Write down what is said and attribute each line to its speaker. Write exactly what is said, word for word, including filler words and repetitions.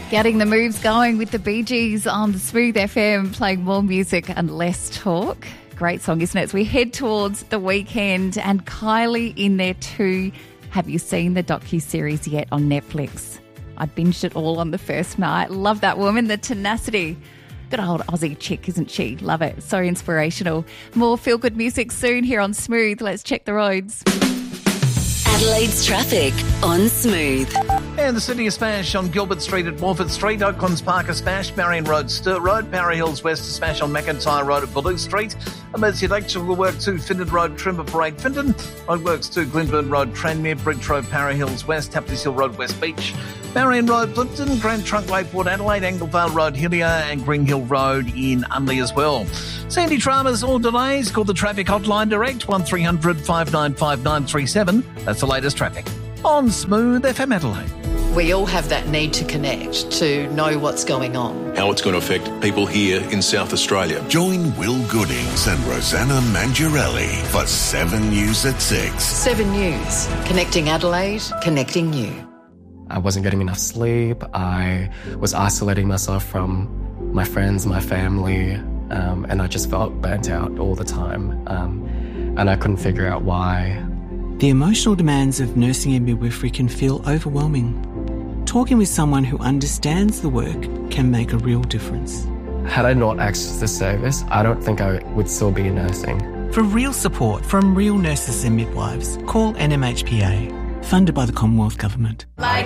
Speaker 1: Getting the moves going with the Bee Gees on the Smooth F M, playing more music and less talk. Great song, isn't it? As we head towards the weekend, and Kylie in there too. Have you seen the docu-series yet on Netflix? I binged it all on the first night. Love that woman, the tenacity. Good old Aussie chick, isn't she? Love it. So inspirational. More feel-good music soon here on Smooth. Let's check the roads.
Speaker 2: Adelaide's traffic on Smooth.
Speaker 3: And the Sydney Smash on Gilbert Street at Morford Street, Oaklands Park a smash, Marion Road, Sturt Road, Parry Hills West a smash on McIntyre Road at Baloo Street, emergency electrical work to Findon Road, Trimmer Parade, Findon, roadworks to Glenburn Road, Tranmere, Bridge Road, Parry Hills West, Tapley's Hill Road, West Beach, Marion Road, Plimpton, Grand Trunk Way, Port Adelaide, Anglevale Road, Hillier, and Green Hill Road in Unley as well. Sandy Dramas, all delays, call the traffic hotline direct, one three hundred five nine five nine three seven. That's the latest traffic on Smooth F M Adelaide.
Speaker 4: We all have that need to connect, to know what's going on.
Speaker 5: How it's going to affect people here in South Australia.
Speaker 6: Join Will Goodings and Rosanna Mangiarelli for seven News at six.
Speaker 4: seven News, connecting Adelaide, connecting you.
Speaker 7: I wasn't getting enough sleep. I was isolating myself from my friends, my family, um, and I just felt burnt out all the time. Um, and I couldn't figure out why.
Speaker 8: The emotional demands of nursing and midwifery can feel overwhelming. Talking with someone who understands the work can make a real difference.
Speaker 7: Had I not accessed the service, I don't think I would still be nursing.
Speaker 8: For real support from real nurses and midwives, call N M H P A, funded by the Commonwealth Government.
Speaker 1: Like